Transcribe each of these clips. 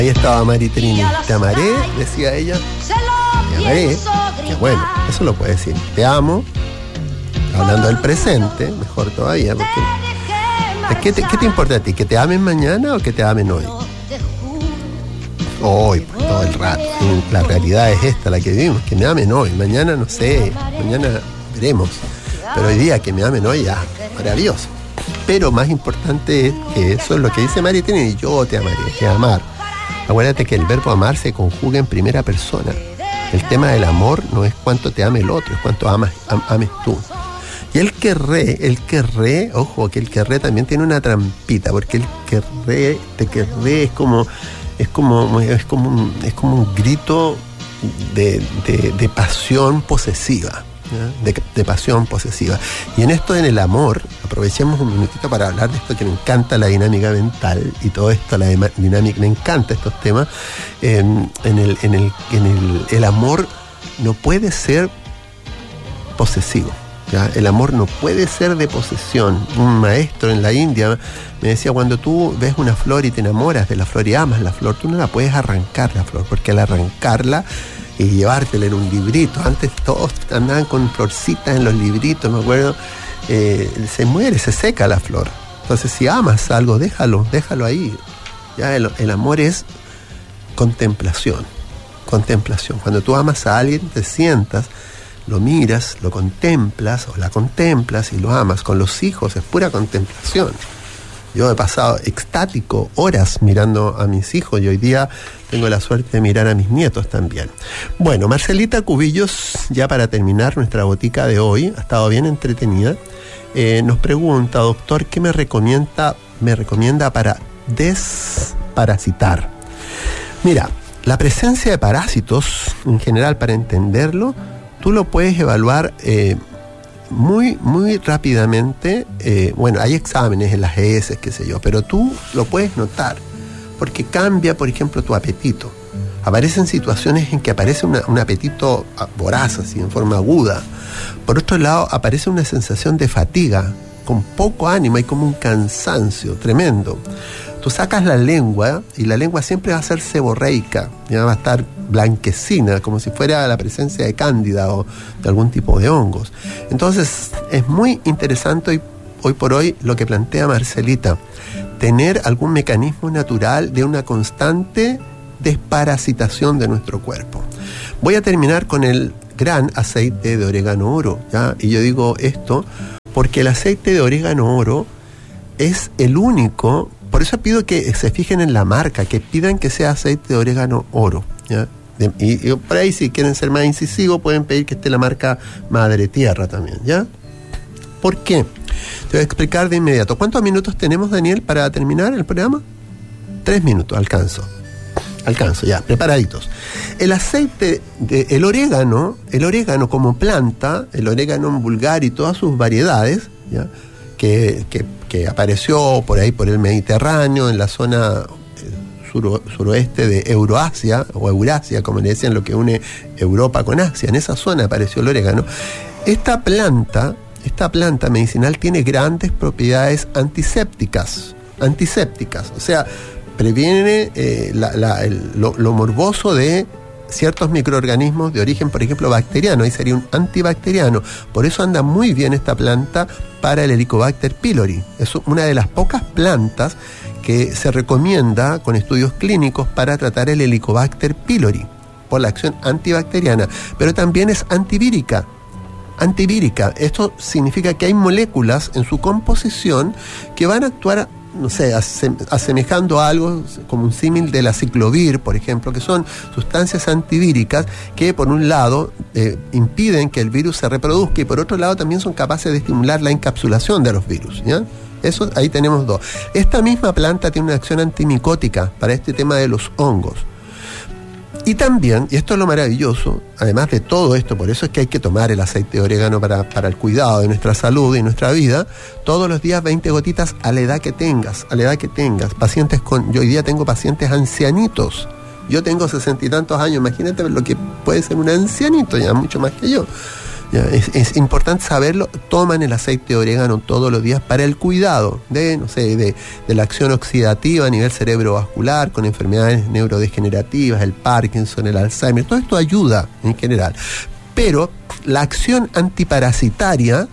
Ahí estaba Mari Trini. Te amaré, decía ella. Te amaré. Que bueno, eso lo puede decir. Te amo. Hablando del presente, mejor todavía. Porque, ¿qué te importa a ti? ¿Que te amen mañana o que te amen hoy? Hoy, todo el rato. La realidad es esta, la que vivimos. Que me amen hoy. Mañana no sé. Mañana veremos. Pero hoy día que me amen hoy, ya. Maravilloso. Pero más importante es que eso es lo que dice Mari Trini. Yo te amaré, que amar. Acuérdate que el verbo amar se conjuga en primera persona. El tema del amor no es cuánto te ame el otro, es cuánto ames tú. Y el querré, ojo, que el querré también tiene una trampita, porque el querré, te querré es como un grito de pasión posesiva. De pasión posesiva. Y en esto, en el amor, aprovechemos un minutito para hablar de esto que me encanta, la dinámica mental y todo esto, la dinámica, me encanta estos temas. El amor no puede ser posesivo, ¿ya? El amor no puede ser de posesión. Un maestro en la India me decía, cuando tú ves una flor y te enamoras de la flor y amas la flor, tú no la puedes arrancar la flor, porque al arrancarla y llevártela en un librito, antes todos andaban con florcitas en los libritos, me acuerdo, se muere, se seca la flor. Entonces, si amas algo, déjalo ahí. Ya el amor es contemplación. Cuando tú amas a alguien, te sientas, lo miras, lo contemplas o la contemplas y lo amas. Con los hijos es pura contemplación. Yo he pasado extático horas mirando a mis hijos y hoy día tengo la suerte de mirar a mis nietos también. Bueno, Marcelita Cubillos, ya para terminar nuestra botica de hoy, ha estado bien entretenida, nos pregunta, doctor, ¿qué me recomienda para desparasitar? Mira, la presencia de parásitos, en general, para entenderlo, tú lo puedes evaluar muy, muy rápidamente. Bueno, hay exámenes en las heces, qué sé yo, pero tú lo puedes notar, porque cambia, por ejemplo, tu apetito. Aparecen situaciones en que aparece un apetito voraz, así, en forma aguda. Por otro lado, aparece una sensación de fatiga, con poco ánimo, hay como un cansancio tremendo. Tú sacas la lengua y la lengua siempre va a ser seborreica, ya va a estar blanquecina, como si fuera la presencia de cándida o de algún tipo de hongos. Entonces, es muy interesante hoy por hoy lo que plantea Marcelita, tener algún mecanismo natural de una constante desparasitación de nuestro cuerpo. Voy a terminar con el gran aceite de orégano oro, ¿ya? Y yo digo esto porque el aceite de orégano oro es el único. Por eso pido que se fijen en la marca, que pidan que sea aceite de orégano oro, ¿ya? Y por ahí, si quieren ser más incisivos, pueden pedir que esté la marca Madre Tierra también, ¿ya? ¿Por qué? Te voy a explicar de inmediato. ¿Cuántos minutos tenemos, Daniel, para terminar el programa? 3 minutos, alcanzo, ya, preparaditos. El aceite el orégano como planta, el orégano vulgar y todas sus variedades, ¿ya? Que apareció por ahí, por el Mediterráneo, en la zona suroeste de Euroasia, o Eurasia, como le decían, lo que une Europa con Asia. En esa zona apareció el orégano. Esta planta medicinal tiene grandes propiedades antisépticas, o sea, previene lo morboso de ciertos microorganismos de origen, por ejemplo, bacteriano. Ahí sería un antibacteriano. Por eso anda muy bien esta planta para el Helicobacter pylori. Es una de las pocas plantas que se recomienda con estudios clínicos para tratar el Helicobacter pylori por la acción antibacteriana, pero también es antivírica. Esto significa que hay moléculas en su composición que van a actuar, no sé, asemejando a algo como un símil de la ciclovir, por ejemplo, que son sustancias antivíricas que por un lado impiden que el virus se reproduzca y por otro lado también son capaces de estimular la encapsulación de los virus, ¿ya? Eso, ahí tenemos dos. Esta misma planta tiene una acción antimicótica para este tema de los hongos. Y también, y esto es lo maravilloso, además de todo esto, por eso es que hay que tomar el aceite de orégano para el cuidado de nuestra salud y nuestra vida, todos los días 20 gotitas a la edad que tengas. Yo hoy día tengo pacientes ancianitos. Yo tengo 60 y tantos años, imagínate lo que puede ser un ancianito, ya mucho más que yo. Ya, es importante saberlo. Toman el aceite de orégano todos los días para el cuidado de, no sé, de la acción oxidativa a nivel cerebrovascular, con enfermedades neurodegenerativas, el Parkinson, el Alzheimer. Todo esto ayuda en general. Pero la acción antiparasitaria,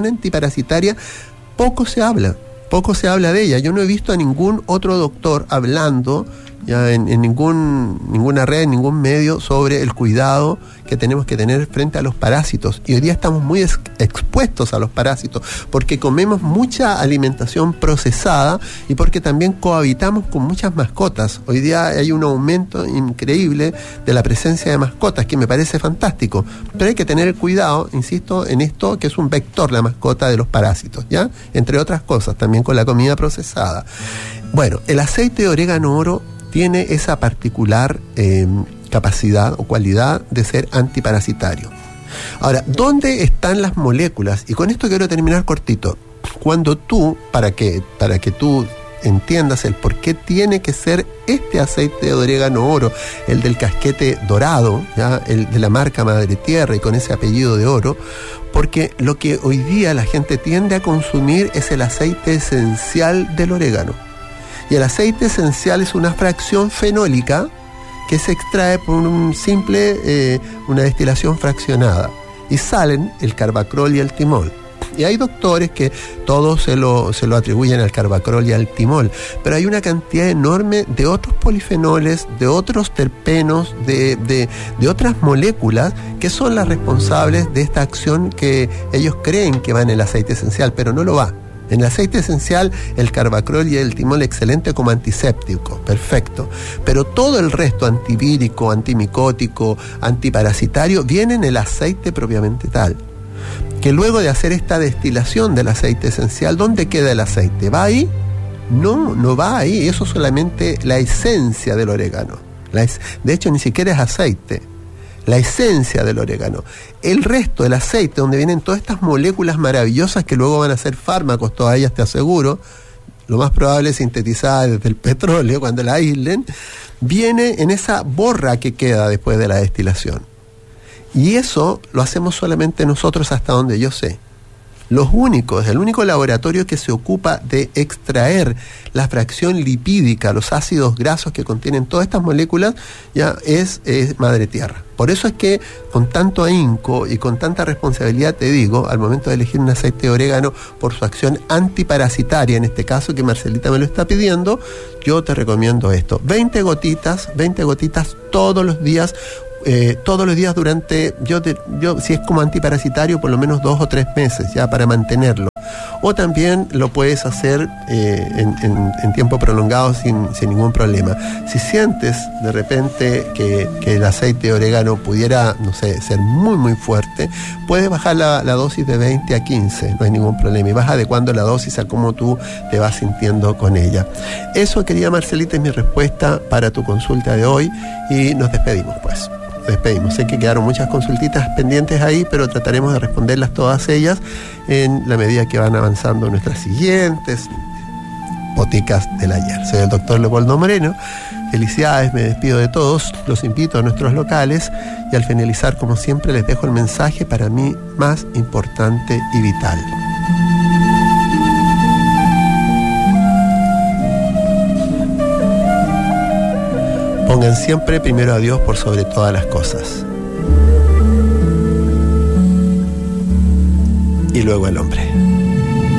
poco se habla de ella. Yo no he visto a ningún otro doctor hablando ya en ninguna red, en ningún medio, sobre el cuidado que tenemos que tener frente a los parásitos. Y hoy día estamos muy expuestos a los parásitos porque comemos mucha alimentación procesada y porque también cohabitamos con muchas mascotas. Hoy día hay un aumento increíble de la presencia de mascotas, que me parece fantástico, pero hay que tener cuidado, insisto, en esto, que es un vector, la mascota, de los parásitos, ¿ya? Entre otras cosas, también con la comida procesada. Bueno, el aceite de orégano oro tiene esa particular capacidad o cualidad de ser antiparasitario. Ahora, ¿dónde están las moléculas? Y con esto quiero terminar cortito. Cuando tú, para que tú entiendas el por qué tiene que ser este aceite de orégano oro, el del casquete dorado, ¿ya? El de la marca Madre Tierra y con ese apellido de oro, porque lo que hoy día la gente tiende a consumir es el aceite esencial del orégano. Y el aceite esencial es una fracción fenólica que se extrae por una destilación fraccionada. Y salen el carbacrol y el timol. Y hay doctores que todos se lo atribuyen al carbacrol y al timol, pero hay una cantidad enorme de otros polifenoles, de otros terpenos, de otras moléculas que son las responsables de esta acción que ellos creen que va en el aceite esencial, pero no lo va. En el aceite esencial, el carbacrol y el timol, excelente como antiséptico, perfecto. Pero todo el resto, antivírico, antimicótico, antiparasitario, viene en el aceite propiamente tal. Que luego de hacer esta destilación del aceite esencial, ¿dónde queda el aceite? ¿Va ahí? No va ahí. Eso es solamente la esencia del orégano. De hecho, ni siquiera es aceite. La esencia del orégano. El resto del aceite, donde vienen todas estas moléculas maravillosas que luego van a ser fármacos, todas ellas te aseguro, lo más probable es sintetizada desde el petróleo cuando la aíslen, viene en esa borra que queda después de la destilación. Y eso lo hacemos solamente nosotros, hasta donde yo sé. El único laboratorio que se ocupa de extraer la fracción lipídica, los ácidos grasos que contienen todas estas moléculas, ya es Madre Tierra. Por eso es que con tanto ahínco y con tanta responsabilidad te digo, al momento de elegir un aceite de orégano por su acción antiparasitaria, en este caso que Marcelita me lo está pidiendo, yo te recomiendo esto. 20 gotitas todos los días. Durante, yo si es como antiparasitario, por lo menos 2 o 3 meses, ya, para mantenerlo. O también lo puedes hacer en tiempo prolongado sin ningún problema. Si sientes de repente que el aceite de orégano pudiera, no sé, ser muy muy fuerte, puedes bajar la dosis de 20 a 15, no hay ningún problema, y vas adecuando la dosis a cómo tú te vas sintiendo con ella. Eso, querida Marcelita, es mi respuesta para tu consulta de hoy, y nos despedimos pues. Sé que quedaron muchas consultitas pendientes ahí, pero trataremos de responderlas todas ellas en la medida que van avanzando nuestras siguientes boticas del ayer. Soy el doctor Leopoldo Moreno. Felicidades, me despido de todos, los invito a nuestros locales y al finalizar, como siempre, les dejo el mensaje para mí más importante y vital. Pongan siempre primero a Dios por sobre todas las cosas. Y luego al hombre.